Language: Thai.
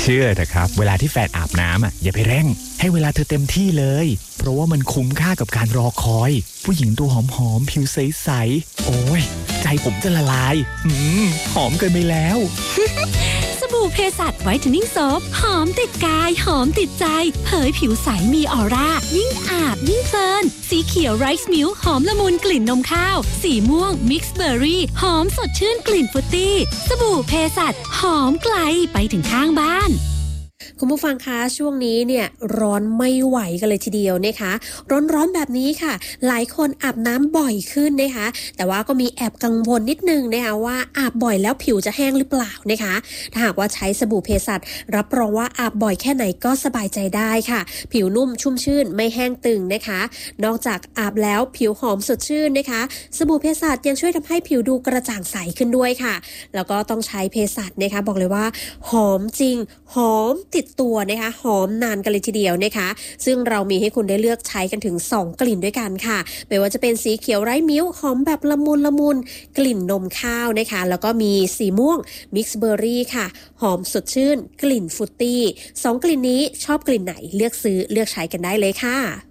ชื่อเถอะครับเวลาที่แฟนอาบน้ำอย่าไปเร่งให้เวลาเธอเต็มที่เลยเพราะว่ามันคุ้มค่ากับการรอคอยผู้หญิงตัวหอมๆผิวใสๆโอ้ยใจผมจะละลายหอมเกินไปแล้วสบู่เพสัชไวท์เทนนิ่งโซฟหอมติดกายหอมติดใจเผยผิวใสมีออร่ายิ่งอาบยิ่งเพลินสีเขียวไรซ์มิลค์หอมละมุนกลิ่นนมข้าวสีม่วงมิกซ์เบอร์รี่หอมสดชื่นกลิ่นฟรุตตี้สบู่เพสัชหอมไกลไปถึงข้างบ้านคุณผู้ฟังคะช่วงนี้เนี่ยร้อนไม่ไหวกันเลยทีเดียวนะคะร้อนแบบนี้ค่ะหลายคนอาบน้ำบ่อยขึ้นนะคะแต่ว่าก็มีแอบกังวลนิดนึงนะคะว่าอาบบ่อยแล้วผิวจะแห้งหรือเปล่านะคะถ้าหากว่าใช้สบู่เภสัชรับรองว่าอาบบ่อยแค่ไหนก็สบายใจได้ค่ะผิวนุ่มชุ่มชื่นไม่แห้งตึงนะคะนอกจากอาบแล้วผิวหอมสดชื่นนะคะสบู่เภสัชยังช่วยทำให้ผิวดูกระจ่างใสขึ้นด้วยค่ะแล้วก็ต้องใช้เภสัชนะคะบอกเลยว่าหอมจริงหอมติดตัวนะคะหอมนานกันเลยทีเดียวนะคะซึ่งเรามีให้คุณได้เลือกใช้กันถึง2กลิ่นด้วยกันค่ะไม่ว่าจะเป็นสีเขียวไร้มิ้วหอมแบบละมุนกลิ่นนมข้าวนะคะแล้วก็มีสีม่วงมิกซ์เบอร์รี่ค่ะหอมสดชื่นกลิ่นฟรุตตี้2กลิ่นนี้ชอบกลิ่นไหนเลือกซื้อเลือกใช้กันได้เลยค่ะ